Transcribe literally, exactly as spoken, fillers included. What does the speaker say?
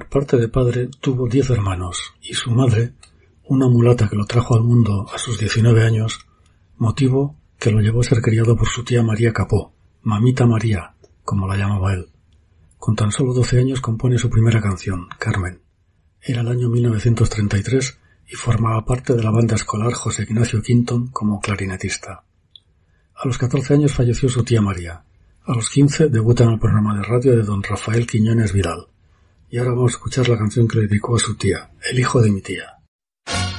parte de padre tuvo diez hermanos y su madre, una mulata que lo trajo al mundo a sus diecinueve años, motivo que lo llevó a ser criado por su tía María Capó, Mamita María, como la llamaba él. Con tan solo doce años compone su primera canción, Carmen. Era el año mil novecientos treinta y tres y formaba parte de la banda escolar José Ignacio Quinton como clarinetista. A los catorce años falleció su tía María. A los quince debuta en el programa de radio de don Rafael Quiñones Vidal. Y ahora vamos a escuchar la canción que le dedicó a su tía, El hijo de mi tía.